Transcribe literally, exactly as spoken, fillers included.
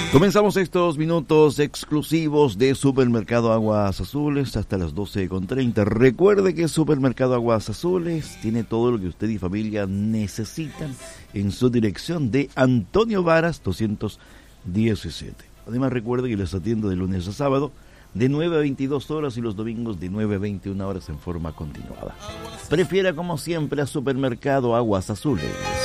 Comenzamos estos minutos exclusivos de Supermercado Aguas Azules hasta las doce con treinta. Recuerde que Supermercado Aguas Azules tiene todo lo que usted y familia necesitan en su dirección de Antonio Varas doscientos diecisiete. Además, recuerde que les atiendo de lunes a sábado de nueve a veintidós horas y los domingos de nueve a veintiuna horas en forma continuada. Prefiera como siempre a Supermercado Aguas Azules.